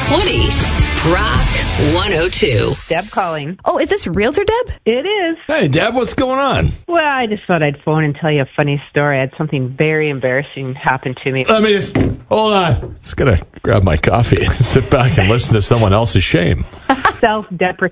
620 Rock 102. Deb calling. Oh, is this Realtor Deb? It is. Hey, Deb, what's going on? Well, I just thought I'd phone and tell you a funny story. I had something very embarrassing happen to me. Let me just, hold on. Just going to grab my coffee and sit back and listen to someone else's shame. Self-deprecating.